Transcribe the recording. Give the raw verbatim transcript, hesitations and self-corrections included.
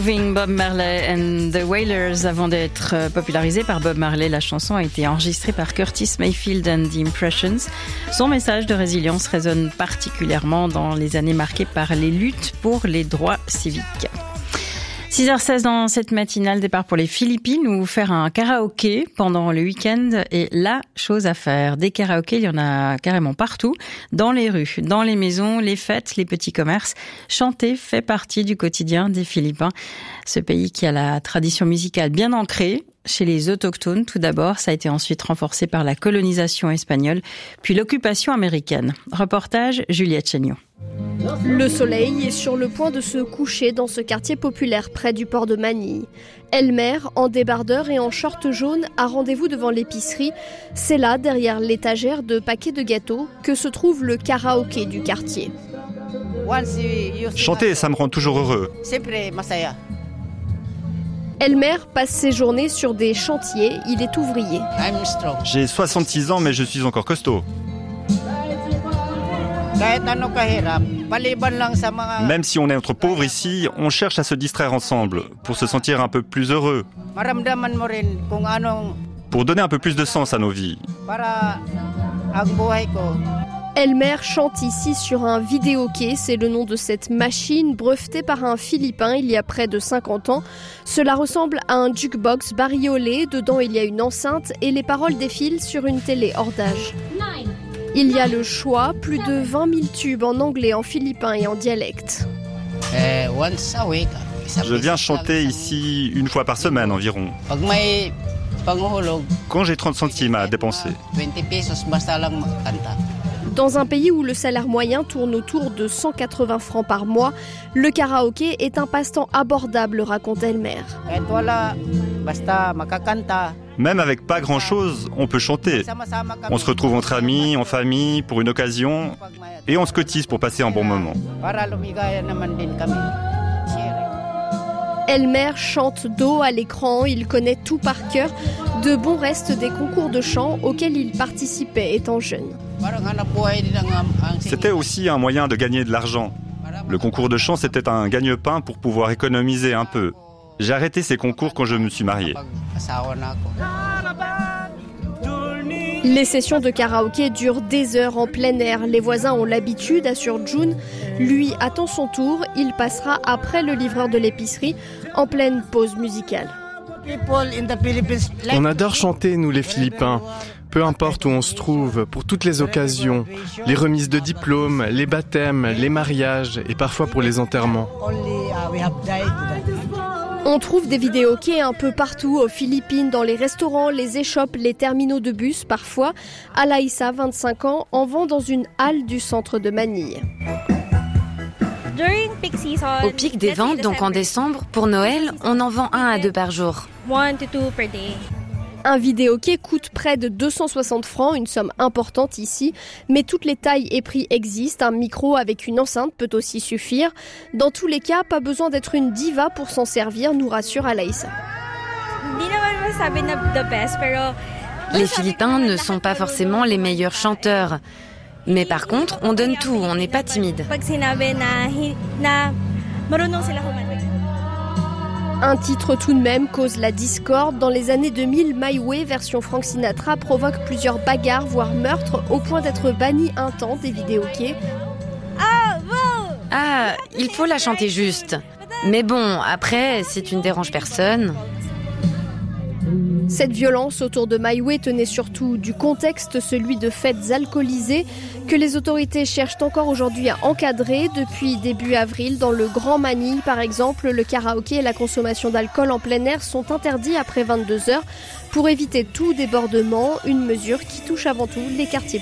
Bob Marley and the Wailers. Avant d'être popularisée par Bob Marley, la chanson a été enregistrée par Curtis Mayfield and the Impressions. Son message de résilience résonne particulièrement dans les années marquées par les luttes pour les droits civiques. six heures seize dans cette matinale, départ pour les Philippines où faire un karaoké pendant le week-end est la chose à faire. Des karaokés, il y en a carrément partout, dans les rues, dans les maisons, les fêtes, les petits commerces. Chanter fait partie du quotidien des Philippins. Ce pays qui a la tradition musicale bien ancrée chez les autochtones tout d'abord, ça a été ensuite renforcé par la colonisation espagnole, puis l'occupation américaine. Reportage Juliette Chéniaud. Le soleil est sur le point de se coucher dans ce quartier populaire près du port de Manille. Elmer, en débardeur et en short jaune, a rendez-vous devant l'épicerie. C'est là, derrière l'étagère de paquets de gâteaux, que se trouve le karaoké du quartier. Chanter, ça me rend toujours heureux. Elmer passe ses journées sur des chantiers, il est ouvrier. J'ai soixante-six ans, mais je suis encore costaud. Même si on est entre pauvres ici, on cherche à se distraire ensemble, pour se sentir un peu plus heureux, pour donner un peu plus de sens à nos vies. Elmer chante ici sur un vidéoké, c'est le nom de cette machine brevetée par un Philippin il y a près de cinquante ans. Cela ressemble à un jukebox bariolé, dedans il y a une enceinte et les paroles défilent sur une télé hors d'âge. Il y a le choix, plus de vingt mille tubes en anglais, en philippin et en dialecte. Je viens chanter ici une fois par semaine environ. Quand j'ai trente centimes à dépenser. Dans un pays où le salaire moyen tourne autour de cent quatre-vingts francs par mois, le karaoké est un passe-temps abordable, raconte Elmer. Même avec pas grand-chose, on peut chanter. On se retrouve entre amis, en famille, pour une occasion, et on se cotise pour passer un bon moment. Elmer chante dos à l'écran, il connaît tout par cœur, de bons restes des concours de chant auxquels il participait étant jeune. C'était aussi un moyen de gagner de l'argent. Le concours de chant, c'était un gagne-pain pour pouvoir économiser un peu. J'ai arrêté ces concours quand je me suis marié. Les sessions de karaoké durent des heures en plein air. Les voisins ont l'habitude, assure June. Lui attend son tour. Il passera après le livreur de l'épicerie, en pleine pause musicale. On adore chanter, nous les Philippins. Peu importe où on se trouve, pour toutes les occasions, les remises de diplômes, les baptêmes, les mariages et parfois pour les enterrements. On trouve des vidéokés un peu partout aux Philippines, dans les restaurants, les échoppes, les terminaux de bus parfois. Alaïssa, vingt-cinq ans, en vend dans une halle du centre de Manille. Au pic des ventes, donc en décembre, pour Noël, on en vend un à deux par jour. Un vidéoké coûte près de deux cent soixante francs, une somme importante ici, mais toutes les tailles et prix existent. Un micro avec une enceinte peut aussi suffire. Dans tous les cas, pas besoin d'être une diva pour s'en servir, nous rassure Alaïssa. Les Philippins ne sont pas forcément les meilleurs chanteurs. Mais par contre, on donne tout, on n'est pas timide. Un titre tout de même cause la discorde. Dans les années deux mille, My Way, version Frank Sinatra, provoque plusieurs bagarres, voire meurtres, au point d'être banni un temps des vidéokés. Ah, il faut la chanter juste. Mais bon, après, si tu ne déranges personne... Cette violence autour de My Way tenait surtout du contexte, celui de fêtes alcoolisées, que les autorités cherchent encore aujourd'hui à encadrer. Depuis début avril, dans le Grand Manille, par exemple, le karaoké et la consommation d'alcool en plein air sont interdits après vingt-deux heures pour éviter tout débordement, une mesure qui touche avant tout les quartiers